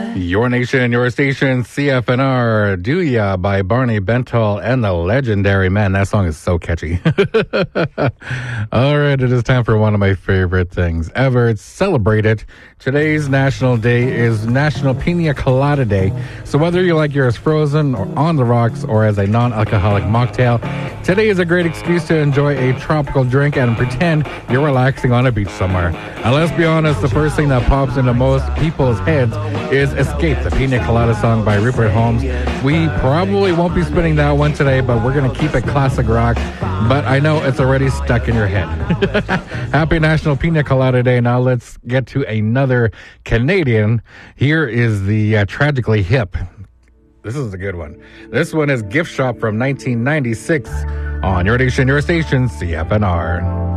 Your Nation, Your Station, CFNR, Do Ya by Barney Bentall and the legendary man. That song is so catchy. All right, it is time for one of my favorite things ever. It's celebrated. Today's national day is National Pina Colada Day. So whether you like yours frozen or on the rocks or as a non-alcoholic mocktail, today is a great excuse to enjoy a tropical drink and pretend you're relaxing on a beach somewhere. And let's be honest, the first thing that pops into most people's heads is Escape, the Pina Colada song by Rupert Holmes. We probably won't be spinning that one today, but we're going to keep it classic rock. But I know it's already stuck in your head. Happy National Pina Colada Day. Now let's get to another Canadian. Here is the Tragically Hip. This is a good one. This one is Gift Shop from 1996 on Your Nation, Your Station, CFNR.